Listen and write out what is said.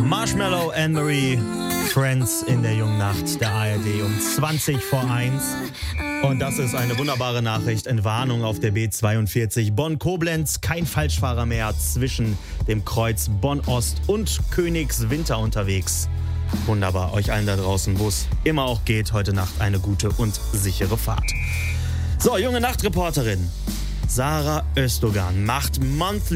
Marshmallow, Anne-Marie, Friends in der jungen Nacht der ARD um 20 vor 1. Und das ist eine wunderbare Nachricht. Entwarnung auf der B42 Bonn-Koblenz. Kein Falschfahrer mehr zwischen dem Kreuz Bonn-Ost und Königswinter unterwegs. Wunderbar, euch allen da draußen, wo es immer auch geht, heute Nacht eine gute und sichere Fahrt. So, junge Nachtreporterin Sarah Özdogan macht Monthly